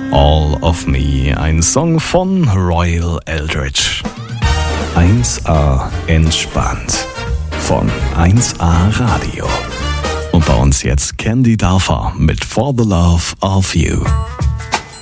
All of Me, ein Song von Royal Eldridge. 1A entspannt von 1A Radio. Und bei uns jetzt Candy Darfer mit For the Love of You.